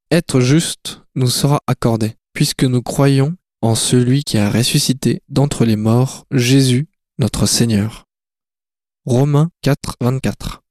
être juste nous sera accordé, puisque nous croyons en celui qui a ressuscité d'entre les morts, Jésus, notre Seigneur. Romains 4, 24.